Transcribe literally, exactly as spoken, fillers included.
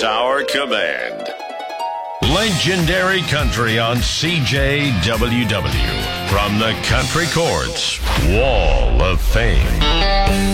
is our command. Legendary Country on C J W W from the Country Courts Wall of Fame.